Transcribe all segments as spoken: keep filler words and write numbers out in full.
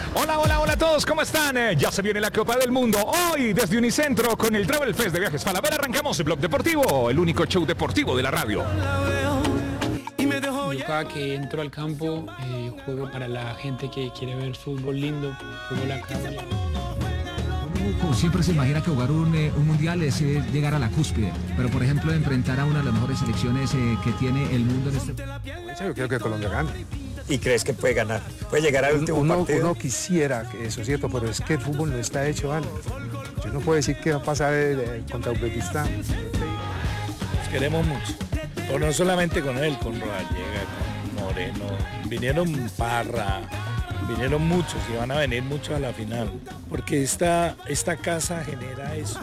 Hola, hola, hola a todos, ¿cómo están? Eh, ya se viene la Copa del Mundo. Hoy, desde Unicentro, con el Travel Fest de Viajes Falabella, arrancamos el Blog Deportivo, el único show deportivo de la radio. Yo cada que entro al campo, eh, juego para la gente que quiere ver fútbol lindo, fútbol agradable. Uno siempre se imagina que jugar un, eh, un mundial es eh, llegar a la cúspide, pero por ejemplo enfrentar a una de las mejores selecciones eh, que tiene el mundo en este momento. Yo creo que Colombia gana. ¿Y crees que puede ganar? ¿Puede llegar al último Uno, partido? uno quisiera que eso, ¿cierto? Pero es que el fútbol no está hecho, ¿vale? Yo no puedo decir qué va a pasar eh, contra Uzbekistán. Los queremos mucho. O no solamente con él, con Rodallega, con Moreno. Vinieron Parra, vinieron muchos y van a venir muchos a la final. Porque esta, esta casa genera eso.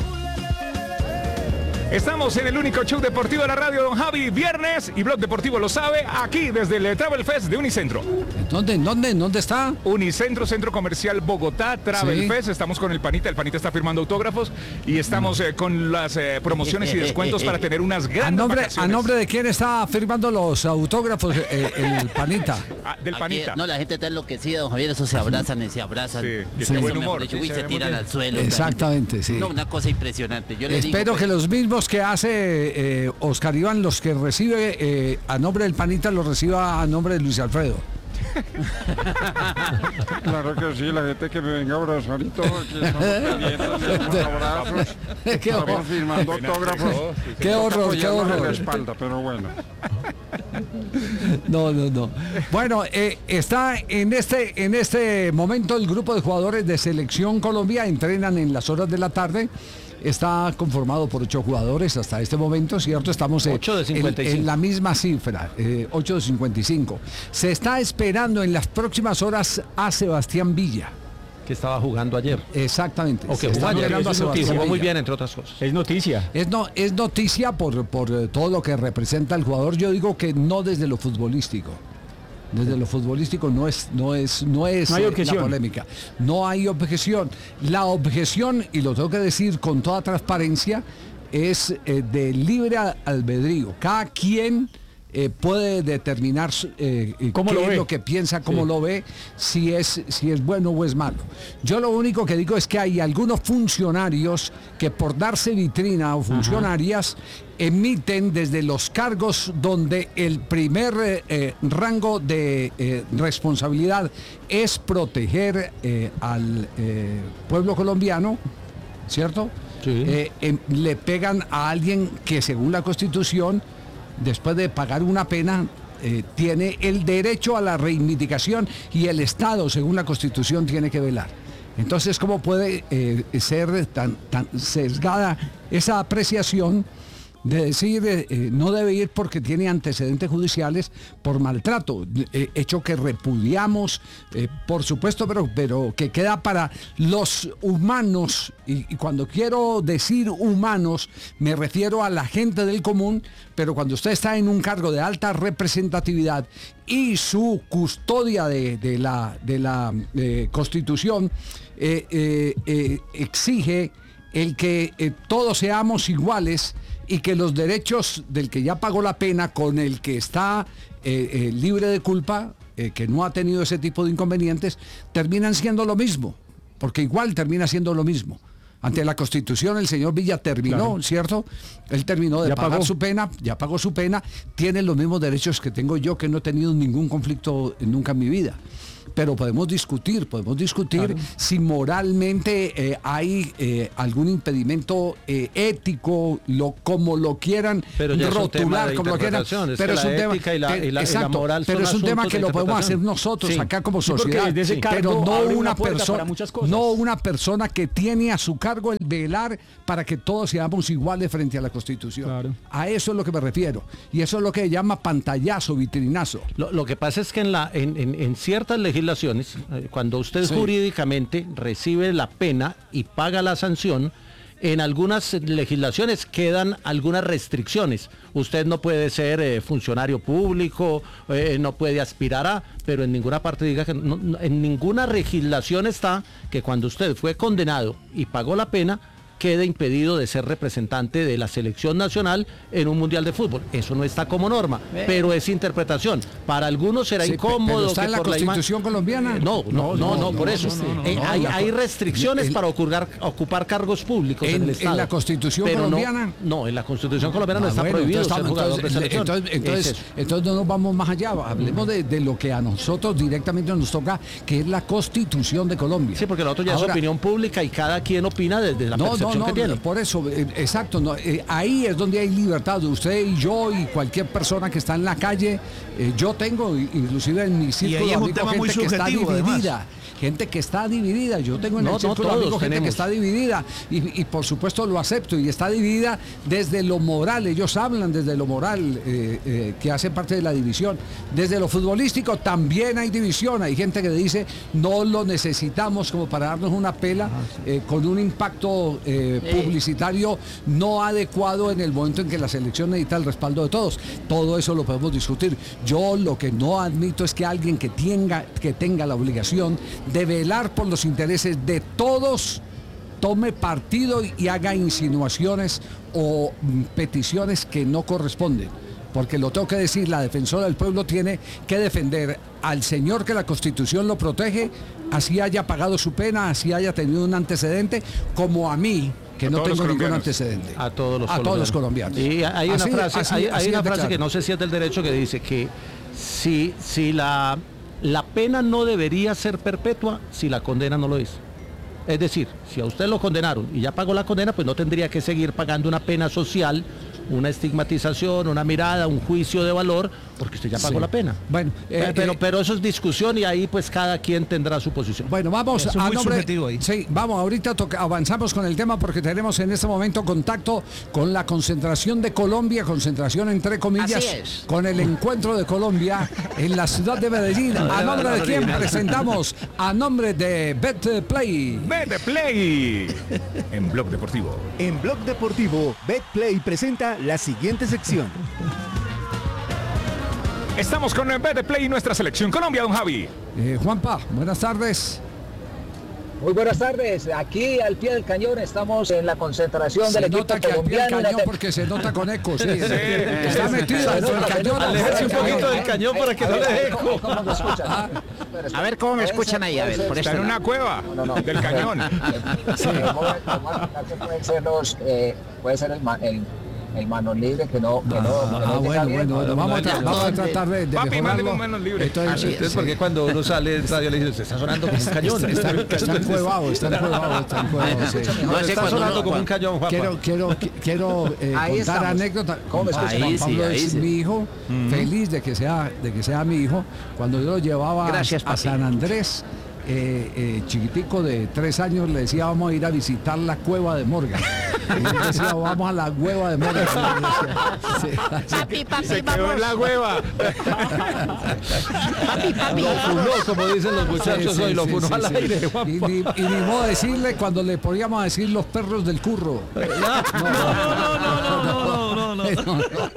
Estamos en el único show deportivo de la radio, don Javi, viernes, y Blog Deportivo lo sabe, aquí desde el Travel Fest de Unicentro. ¿Dónde, dónde, dónde está? Unicentro, Centro Comercial Bogotá, Travel Sí. Fest. Estamos con el Panita, el Panita está firmando autógrafos y estamos eh, con las eh, promociones y descuentos para tener unas ¿A grandes nombre, vacaciones. ¿A nombre de quién está firmando los autógrafos eh, el Panita? Ah, del Aquí, Panita. no, la gente está enloquecida, don Javier, eso se abrazan y se abrazan. Sí, y Eso de buen mejor humor. dicho, Sí, uy, se se, ve muy tiran bien. al suelo. Exactamente, sí. No, una cosa impresionante. Yo le Espero digo, que pues, los mismos que hace eh, Oscar Iván, los que recibe eh, a nombre del Panita, los reciba a nombre de Luis Alfredo. Claro que sí, la gente que me venga a abrazar y todo, aquí estamos pendientes de unos abrazos, Qué horror. estamos firmando autógrafos. Qué horror, qué Apoyarnos en horror. la espalda, pero bueno. No, no, no. Bueno, eh, está en este, en este momento el grupo de jugadores de Selección Colombia, entrenan en las horas de la tarde. Está conformado por ocho jugadores hasta este momento, ¿cierto? Estamos eh, Ocho de en, cincuenta y cinco. en la misma cifra, eh, ocho de cincuenta y cinco. Se está esperando en las próximas horas a Sebastián Villa. Que estaba jugando ayer. Exactamente. O que Se jugó está ayer. esperando a Eso es noticia. Sebastián Jugó muy Villa. bien, entre otras cosas. Es noticia. Es, no, es noticia por, por eh, todo lo que representa el jugador. Yo digo que no desde lo futbolístico. Desde lo futbolístico no es, no es, no es No hay eh, objeción. la polémica. No hay objeción. La objeción, y lo tengo que decir con toda transparencia, es eh, de libre albedrío. Cada quien eh, puede determinar eh, ¿Cómo qué lo es ve? lo que piensa, cómo Sí. lo ve, si es, si es bueno o es malo. Yo lo único que digo es que hay algunos funcionarios que por darse vitrina o funcionarias emiten desde los cargos donde el primer eh, eh, rango de eh, responsabilidad es proteger eh, al eh, pueblo colombiano, ¿cierto? Sí. Eh, em, le pegan a alguien que según la Constitución, después de pagar una pena, eh, tiene el derecho a la reivindicación y el Estado, según la Constitución, tiene que velar. Entonces, ¿cómo puede eh, ser tan, tan sesgada esa apreciación de decir eh, eh, no debe ir porque tiene antecedentes judiciales por maltrato, eh, hecho que repudiamos, eh, por supuesto, pero, pero que queda para los humanos, y, y cuando quiero decir humanos me refiero a la gente del común, pero cuando usted está en un cargo de alta representatividad y su custodia de, de la, de la eh, Constitución eh, eh, eh, exige el que eh, todos seamos iguales y que los derechos del que ya pagó la pena con el que está eh, eh, libre de culpa, eh, que no ha tenido ese tipo de inconvenientes, terminan siendo lo mismo, porque igual termina siendo lo mismo. Ante la Constitución el señor Villa terminó, Claro. ¿cierto? Él terminó de Ya pagar pagó. su pena, ya pagó su pena, tiene los mismos derechos que tengo yo, que no he tenido ningún conflicto nunca en mi vida. Pero podemos discutir, podemos discutir Claro. si moralmente eh, hay eh, algún impedimento eh, ético, lo, como lo quieran Pero ya es un tema rotular, de como lo quieran. interpretación, es Pero que es un la tema, ética y la- que- y la- y la exacto, moral pero son es un tema asuntos que de lo podemos hacer interpretación. nosotros Sí. acá como Sí, porque sociedad, desde ese cargo pero no abre una una puerta persona, para muchas cosas. no una persona que tiene a su cargo el velar para que todos seamos iguales frente a la Constitución. Claro. A eso es lo que me refiero. Y eso es lo que se llama pantallazo, vitrinazo. Lo, lo que pasa es que en, la, en, en- en ciertas legislaciones, eh, cuando usted Sí. jurídicamente recibe la pena y paga la sanción, en algunas legislaciones quedan algunas restricciones. Usted no puede ser eh, funcionario público, eh, no puede aspirar a, pero en ninguna parte diga que no- no- en ninguna legislación está que cuando usted fue condenado y pagó la pena, quede impedido de ser representante de la selección nacional en un mundial de fútbol. Eso no está como norma, pero es interpretación. Para algunos será Sí, incómodo. pero ¿está que en la por ima- Constitución colombiana? No, no, no, no, por eso. Eh, no, hay, la- hay restricciones el- para ocupar, ocupar cargos públicos en, ¿En- el en Estado. la Constitución pero no- colombiana? No, en la Constitución colombiana no Ah, está bueno, prohibido entonces ser estamos- jugador de entonces, selección. entonces, entonces, Es eso. entonces no nos vamos más allá, hablemos de, de lo que a nosotros directamente nos toca, que es la Constitución de Colombia. Sí, porque lo otro ya Ahora, es opinión pública y cada quien opina desde la no, no, percepción no, que tiene. por eso, eh, exacto, no, eh, ahí es donde hay libertad, usted y yo y cualquier persona que está en la calle, eh, yo tengo, i- inclusive en mi círculo ahí es un de amigos, tema muy gente que está subjetivo, dividida. además. Gente que está dividida, yo tengo en No, el no círculo de todos amigos gente que tenemos. está dividida y, y por supuesto lo acepto y está dividida desde lo moral, ellos hablan desde lo moral eh, eh, que hace parte de la división, desde lo futbolístico también hay división, hay gente que dice no lo necesitamos como para darnos una pela eh, con un impacto eh, publicitario no adecuado en el momento en que la selección necesita el respaldo de todos, todo eso lo podemos discutir, yo lo que no admito es que alguien que tenga, que tenga la obligación de velar por los intereses de todos tome partido y haga insinuaciones o mm, peticiones que no corresponden. Porque lo tengo que decir, la defensora del pueblo tiene que defender al señor que la Constitución lo protege, así haya pagado su pena, así haya tenido un antecedente, como a mí, que A no todos los tengo ningún colombianos. antecedente. A todos los a todos los colombianos. Y hay una Así- frase, así- hay, hay así una es de frase claro. que no sé si es del derecho que dice que si, si la, la pena no debería ser perpetua si la condena no lo es. Es decir, si a usted lo condenaron y ya pagó la condena, pues no tendría que seguir pagando una pena social, una estigmatización, una mirada, un juicio de valor, porque usted ya pagó Sí. la pena. Bueno, eh, pero, eh, pero eso es discusión y ahí pues cada quien tendrá su posición. Bueno, vamos Eso es a muy nombre. subjetivo ahí. Sí, vamos, ahorita toca- avanzamos con el tema porque tenemos en este momento contacto con la concentración de Colombia, concentración entre comillas, Así es. con el encuentro de Colombia en la ciudad de Medellín. ¿A nombre de quién presentamos? A nombre de BetPlay. Vete Play en Blog Deportivo. En Blog Deportivo, BetPlay presenta la siguiente sección. Estamos con Vete Play y nuestra selección Colombia, don Javi. Eh, Juanpa, buenas tardes. Muy buenas tardes, aquí al pie del cañón estamos en la concentración Se del equipo nota que al pie del colombiano. cañón porque se nota con eco, sí. Sí. Está metido dentro del cañón. Aléjese un poquito del cañón para que no le dé eco. ¿Cómo, cómo me escuchan? Ah. A ver cómo me escuchan ahí, a ver, por Está este en una lado. cueva No, no. del cañón. Sí. ¿Cómo voy a- cómo voy a explicar que pueden ser los, eh, puede ser el, ma- el, el mano libre que no, que no, que no Ah, llega bueno, bien? bueno, vamos a, tra- vamos a tratar de, de Papi, mándeme mejorarlo. un manos libres. Entonces, Es porque cuando uno sale en radio le dice, se está sonando como un cañón. Está, está, está encuevado, está encuevado, está encuevado, sí. No, No sé está cuando sonando uno- como un cañón, Juanpa. Quiero, quiero, qui- quiero eh, Ahí contar estamos. anécdota. ¿Cómo me escuchan? Ahí Juan sí, Pablo ahí es sí. mi hijo, feliz de que sea, de que sea mi hijo. Cuando yo lo llevaba Gracias, a papi. San Andrés, eh, eh, chiquitico de tres años, le decía vamos a ir a visitar la cueva de Morgan. Y él decía vamos a la cueva de Morgan. Sí, sí. Papi, papi, Se quedó vamos. en la hueva. Papi, papi. Lo funó, como dicen los muchachos Sí, hoy, sí, lo sí, funó sí, al sí. aire, Y Juanpa. ni, y ni modo decirle cuando le podíamos decir los perros del curro. No, no, no, no,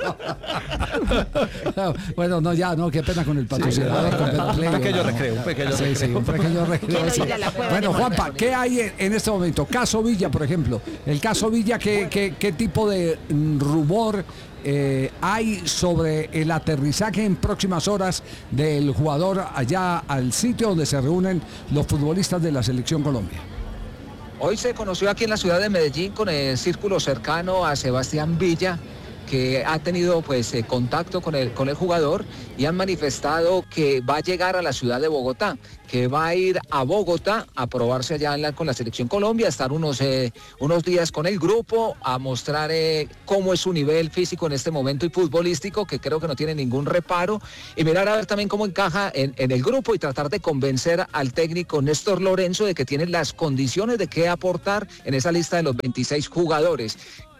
no. Bueno, no, ya, no, qué pena con el patrocinador. con Betplay, Un pequeño no. recreo, un pequeño Sí, sí, recreo. un pequeño recreo. Quiero sí. ir a la cueva Bueno, de Juanpa, Morgan. ¿qué hay en, en este momento? Caso Villa, por ejemplo. El caso Villa, ¿qué, qué, qué tipo de mm, rumor eh, hay sobre el aterrizaje en próximas horas del jugador allá al sitio donde se reúnen los futbolistas de la Selección Colombia? Hoy se conoció aquí en la ciudad de Medellín con el círculo cercano a Sebastián Villa, que ha tenido pues eh, contacto con el, con el jugador y han manifestado que va a llegar a la ciudad de Bogotá, que va a ir a Bogotá a probarse allá en la- con la Selección Colombia, a estar unos, eh, unos días con el grupo, a mostrar eh, cómo es su nivel físico en este momento y futbolístico, que creo que no tiene ningún reparo, y mirar a ver también cómo encaja en, en el grupo y tratar de convencer al técnico Néstor Lorenzo de que tiene las condiciones de qué aportar en esa lista de los veintiséis jugadores.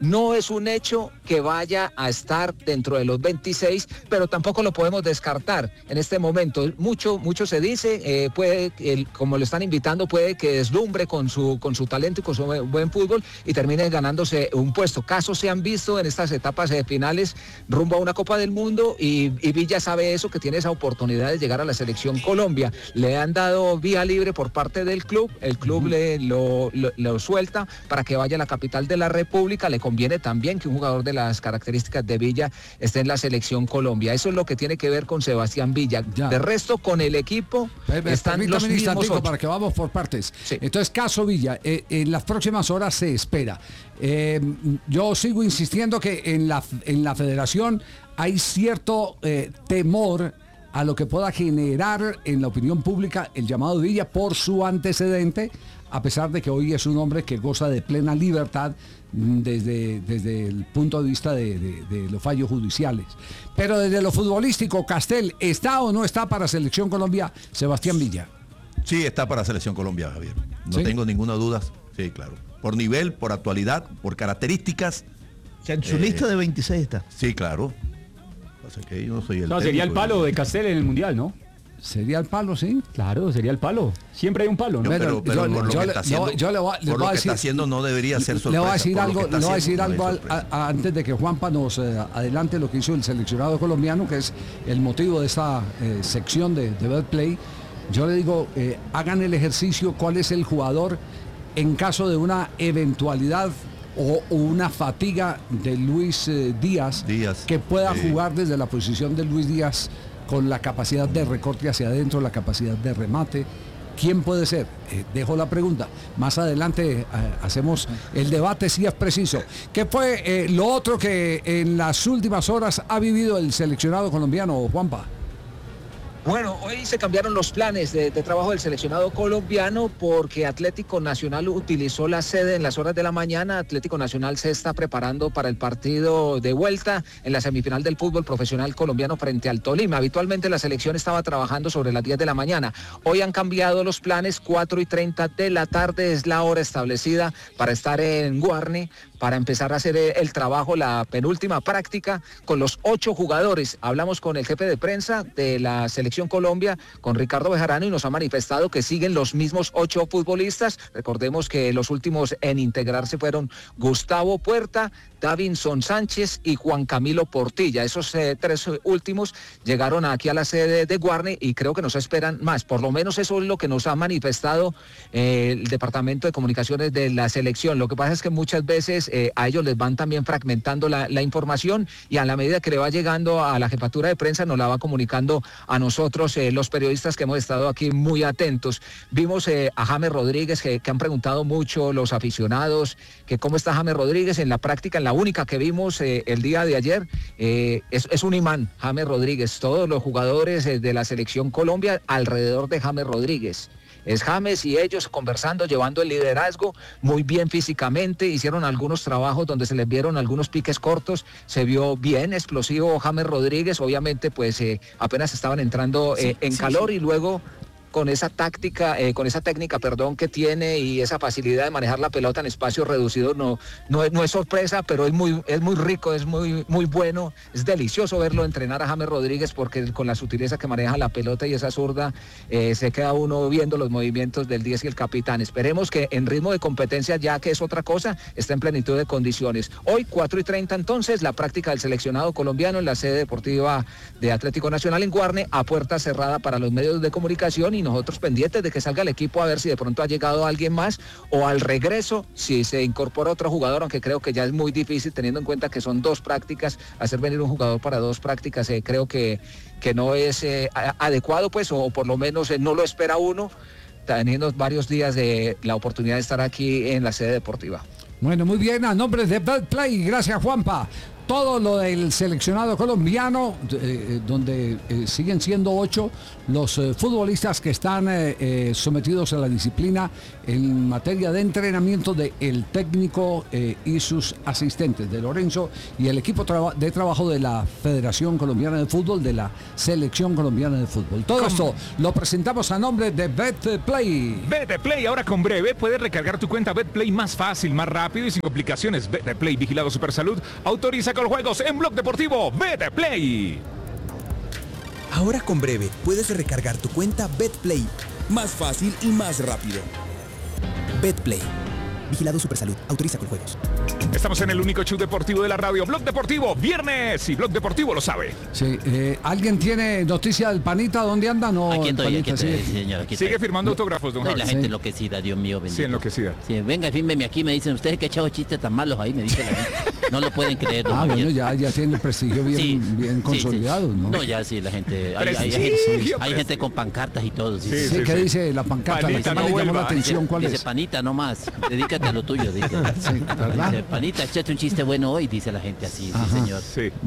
No es un hecho que vaya a estar dentro de los veintiséis, pero tampoco lo podemos descartar en este momento. Mucho, mucho se dice, eh, puede, el, como lo están invitando, puede que deslumbre con su, con su talento y con su buen fútbol y termine ganándose un puesto. Casos se han visto en estas etapas eh, finales rumbo a una Copa del Mundo y, y Villa sabe eso, que tiene esa oportunidad de llegar a la selección Colombia. Le han dado vía libre por parte del club, el club uh-huh. le, lo, lo, lo suelta para que vaya a la capital de la República. Le conviene también que un jugador de las características de Villa esté en la selección Colombia. Eso es lo que tiene que ver con Sebastián Villa. Ya. De resto, con el equipo Permítame están los mismos ocho. Para que vamos por partes. Sí. Entonces, caso Villa, eh, en las próximas horas se espera. Eh, yo sigo insistiendo que en la, en la federación hay cierto eh, temor a lo que pueda generar en la opinión pública el llamado de Villa por su antecedente, a pesar de que hoy es un hombre que goza de plena libertad desde, desde el punto de vista de, de, de los fallos judiciales. Pero desde lo futbolístico, Castel, ¿está o no está para Selección Colombia Sebastián Villa? Sí, está para Selección Colombia, Javier. No ¿Sí? tengo ninguna duda. Sí, claro. Por nivel, por actualidad, por características. O sea, en su eh, lista de veintiséis está. Sí, claro. O sea, que yo no soy el no, sería el palo de Castel en el Mundial, ¿no? Sería el palo, sí. Claro, sería el palo. Siempre hay un palo, ¿no? Yo, pero, pero yo, por lo yo, que está haciendo, no, yo le voy, le por lo que decir, está haciendo no debería ser sorpresa. Le voy a decir algo, le voy a decir algo al, a, antes de que Juanpa nos eh, adelante lo que hizo el seleccionado colombiano, que es el motivo de esta eh, sección de, de Bet Play. Yo le digo, eh, hagan el ejercicio, cuál es el jugador en caso de una eventualidad o, o una fatiga de Luis eh, Díaz, Díaz, que pueda eh. jugar desde la posición de Luis Díaz con la capacidad de recorte hacia adentro, la capacidad de remate. ¿Quién puede ser? Eh, dejo la pregunta. Más adelante eh, hacemos el debate si es preciso. ¿Qué fue eh, lo otro que en las últimas horas ha vivido el seleccionado colombiano, Juanpa? Bueno, hoy se cambiaron los planes de, de trabajo del seleccionado colombiano porque Atlético Nacional utilizó la sede en las horas de la mañana. Atlético Nacional se está preparando para el partido de vuelta en la semifinal del fútbol profesional colombiano frente al Tolima. Habitualmente la selección estaba trabajando sobre las diez de la mañana. Hoy han cambiado los planes, cuatro y treinta de la tarde es la hora establecida para estar en Guarne, para empezar a hacer el trabajo, la penúltima práctica con los ocho jugadores. Hablamos con el jefe de prensa de la Selección Colombia, con Ricardo Bejarano, y nos ha manifestado que siguen los mismos ocho futbolistas. Recordemos que los últimos en integrarse fueron Gustavo Puerta, Davinson Sánchez y Juan Camilo Portilla. Esos eh, tres últimos llegaron aquí a la sede de Guarne y creo que nos esperan más. Por lo menos eso es lo que nos ha manifestado eh, el Departamento de Comunicaciones de la selección. Lo que pasa es que muchas veces eh, a ellos les van también fragmentando la, la información y a la medida que le va llegando a la jefatura de prensa nos la va comunicando a nosotros eh, los periodistas que hemos estado aquí muy atentos. Vimos eh, a James Rodríguez que, que han preguntado mucho los aficionados que cómo está James Rodríguez en la práctica, en la única que vimos eh, el día de ayer. Eh, es, es un imán, James Rodríguez. Todos los jugadores eh, de la selección Colombia alrededor de James Rodríguez. Es James y ellos conversando, llevando el liderazgo, muy bien físicamente, hicieron algunos trabajos donde se les vieron algunos piques cortos, se vio bien explosivo James Rodríguez, obviamente pues eh, apenas estaban entrando eh, en sí, calor sí. Y luego con esa táctica, eh, con esa técnica, perdón, que tiene y esa facilidad de manejar la pelota en espacios reducidos, no, no, es, no es sorpresa, pero es muy, es muy rico, es muy, muy bueno, es delicioso verlo entrenar a James Rodríguez porque con la sutileza que maneja la pelota y esa zurda, eh, se queda uno viendo los movimientos del diez y el capitán. Esperemos que en ritmo de competencia, ya que es otra cosa, esté en plenitud de condiciones. Hoy, cuatro y treinta entonces, la práctica del seleccionado colombiano en la sede deportiva de Atlético Nacional en Guarne, a puerta cerrada para los medios de comunicación y nosotros pendientes de que salga el equipo a ver si de pronto ha llegado alguien más o al regreso si se incorpora otro jugador, aunque creo que ya es muy difícil teniendo en cuenta que son dos prácticas, hacer venir un jugador para dos prácticas eh, creo que, que no es eh, adecuado pues, o por lo menos eh, no lo espera uno teniendo varios días de la oportunidad de estar aquí en la sede deportiva. Bueno, muy bien, a nombre de Bet Play, gracias Juanpa. todo lo del seleccionado colombiano, eh, donde eh, siguen siendo ocho los eh, futbolistas que están eh, eh, sometidos a la disciplina en materia de entrenamiento del técnico eh, y sus asistentes, de Lorenzo y el equipo traba- de trabajo de la Federación Colombiana de Fútbol, de la Selección Colombiana de Fútbol. Todo esto lo presentamos a nombre de BetPlay. BetPlay, ahora con breve puedes recargar tu cuenta BetPlay más fácil, más rápido y sin complicaciones. BetPlay, vigilado Supersalud, autoriza con juegos en Blog Deportivo. BetPlay. Ahora con breve puedes recargar tu cuenta BetPlay más fácil y más rápido. BetPlay. Vigilado Supersalud. Autoriza con juegos. Estamos en el único show deportivo de la radio, Blog Deportivo, viernes, y Blog Deportivo lo sabe. Sí, eh, ¿alguien tiene noticia del Panita? ¿Dónde anda? No, Aquí el estoy, Panita aquí estoy, sigue- señor. Aquí Sigue estoy. firmando autógrafos, don No, y Javi. la gente Sí. enloquecida, Dios mío, bendito. Sí, enloquecida. Sí, venga, fírmeme aquí, me dicen, ustedes que echado chistes tan malos ahí, me dice la gente. No lo pueden creer, don Ah, Javier. bueno, ya, ya tiene el prestigio bien, Sí, bien sí, consolidado, sí. ¿no? No, ya sí, la gente. Hay, hay- hay Prestigio, gente, hay prestigio. gente con pancartas y todo. Sí, Sí, ¿qué dice la pancarta? Panita, La que no más le llamó vuelva. la atención, ¿cuál dice, es? panita, no más. Dedícate a lo tuyo, dice. Sí, ¿verdad? Dice, panita, échate un chiste bueno hoy, dice la gente así, sí, Ajá. señor. Sí.